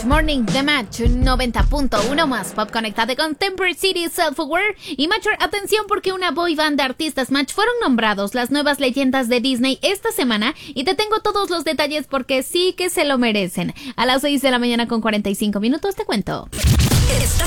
Match, Morning The Match 90.1 más pop. Conéctate con Temper City Self-Aware. Y Matcher, atención porque una boy band de artistas Match fueron nombrados las nuevas leyendas de Disney esta semana. Y te tengo todos los detalles porque sí que se lo merecen. A las 6 de la mañana con 45 minutos te cuento.